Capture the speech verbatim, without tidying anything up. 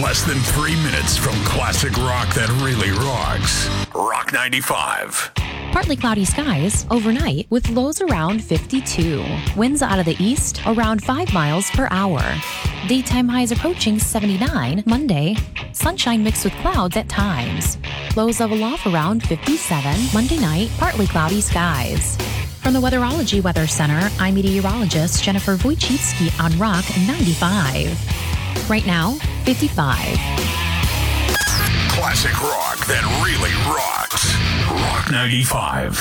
less than three minutes from classic rock that really rocks. Rock ninety-five. Partly cloudy skies overnight with lows around fifty-two. Winds out of the east around five miles per hour. Daytime highs approaching seventy-nine Monday. Sunshine mixed with clouds at times. Lows level off around fifty-seven Monday night. Partly cloudy skies. From the Weatherology Weather Center, I'm meteorologist Jennifer Wojcicki on Rock ninety-five. Right now, fifty-five. Classic rock that really rocks. Rock ninety-five.